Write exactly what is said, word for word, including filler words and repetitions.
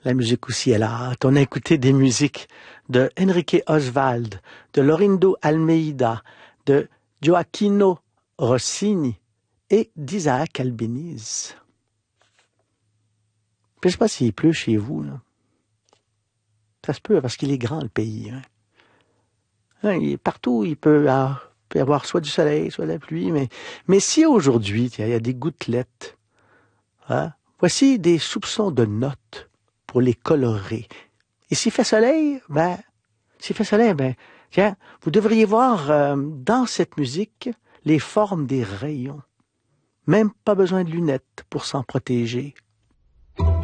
La musique aussi est hâte. On a écouté des musiques de Enrique Oswald, de Laurindo Almeida, de Gioacchino Rossini et d'Isaac Albéniz. Je ne sais pas s'il pleut chez vous, là. Ça se peut, parce qu'il est grand, le pays. Hein. Hein, il, partout, il peut, ah, peut y avoir soit du soleil, soit de la pluie. Mais, mais si aujourd'hui, il y a des gouttelettes, hein, voici des soupçons de notes pour les colorer. Et s'il fait soleil, ben, s'il fait soleil, ben, tiens, vous devriez voir euh, dans cette musique les formes des rayons. Même pas besoin de lunettes pour s'en protéger.